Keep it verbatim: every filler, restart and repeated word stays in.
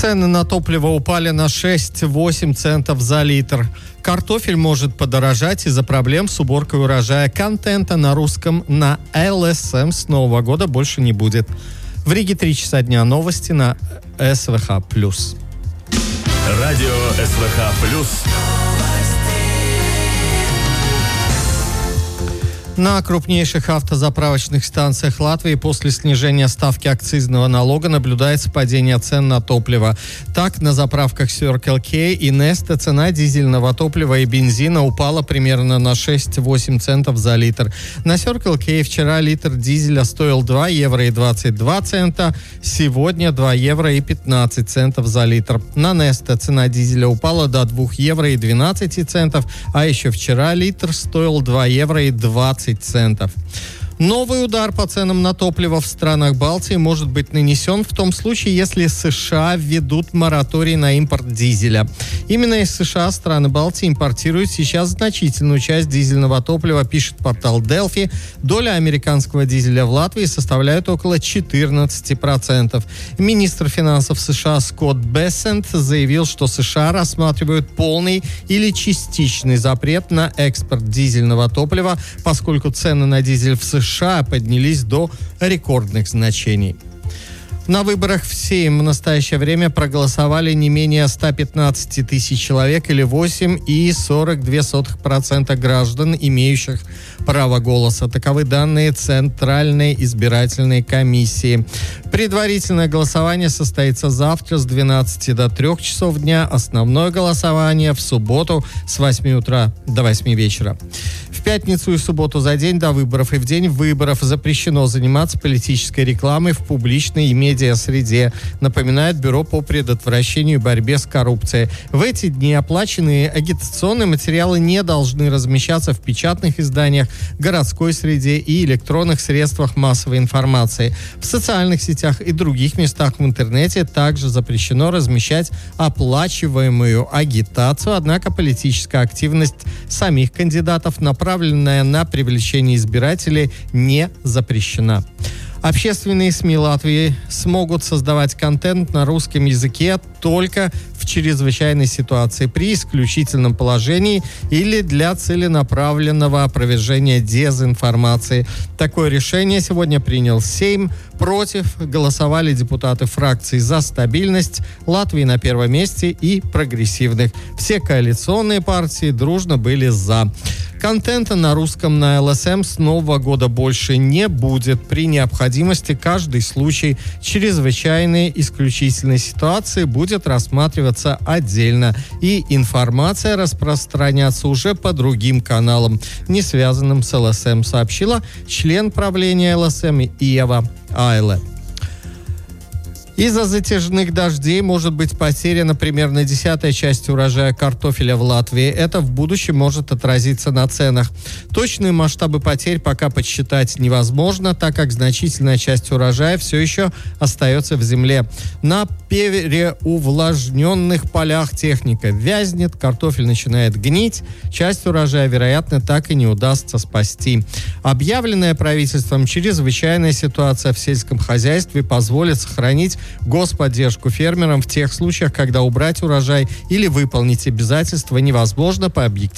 Цены на топливо упали на шесть-восемь центов за литр. Картофель может подорожать из-за проблем с уборкой урожая. Контента на русском на эл эс эм с Нового года больше не будет. В Риге три часа дня, новости на эс вэ ха плюс. Радио эс вэ ха плюс. На крупнейших автозаправочных станциях Латвии после снижения ставки акцизного налога наблюдается падение цен на топливо. Так, на заправках Circle K и Neste цена дизельного топлива и бензина упала примерно на шесть-восемь центов за литр. На Circle K вчера литр дизеля стоил два евро и двадцать два цента, сегодня два евро и пятнадцать центов за литр. На Neste цена дизеля упала до двух евро и двенадцати центов, а еще вчера литр стоил два евро и двадцать центов. Новый удар по ценам на топливо в странах Балтии может быть нанесен в том случае, если США введут мораторий на импорт дизеля. Именно из США страны Балтии импортируют сейчас значительную часть дизельного топлива, пишет портал Delphi. Доля американского дизеля в Латвии составляет около четырнадцать процентов. Министр финансов США Скотт Бессент заявил, что США рассматривают полный или частичный запрет на экспорт дизельного топлива, поскольку цены на дизель в США США поднялись до рекордных значений. На выборах в Сейм в настоящее время проголосовали не менее ста пятнадцати тысяч человек или восемь целых сорок две сотых процента граждан, имеющих право голоса. Таковы данные Центральной избирательной комиссии. Предварительное голосование состоится завтра с двенадцати до трёх часов дня. Основное голосование в субботу с восьми утра до восьми вечера. В пятницу и субботу за день до выборов и в день выборов запрещено заниматься политической рекламой в публичной и медиа-среде, напоминает Бюро по предотвращению и борьбе с коррупцией. В эти дни оплаченные агитационные материалы не должны размещаться в печатных изданиях, городской среде и электронных средствах массовой информации. В социальных сетях и других местах в интернете также запрещено размещать оплачиваемую агитацию, однако политическая активность самих кандидатов, направленная на привлечение избирателей, не запрещена. Общественные СМИ Латвии смогут создавать контент на русском языке только в чрезвычайной ситуации, при исключительном положении или для целенаправленного опровержения дезинформации. Такое решение сегодня принял Сейм. Против голосовали депутаты фракций «За стабильность», Латвии на первом месте и прогрессивных. Все коалиционные партии дружно были «За». Контента на русском на эл эс эм с Нового года больше не будет. При необходимости каждый случай чрезвычайной исключительной ситуации будет рассматриваться отдельно, и информация распространяться уже по другим каналам, не связанным с эл эс эм, сообщила член правления эл эс эм Ева Айле. Из-за затяжных дождей может быть потеряна примерно десятая часть урожая картофеля в Латвии. Это в будущем может отразиться на ценах. Точные масштабы потерь пока подсчитать невозможно, так как значительная часть урожая все еще остается в земле. На переувлажненных полях техника вязнет, картофель начинает гнить. Часть урожая, вероятно, так и не удастся спасти. Объявленная правительством чрезвычайная ситуация в сельском хозяйстве позволит сохранить господдержку фермерам в тех случаях, когда убрать урожай или выполнить обязательства невозможно по объективным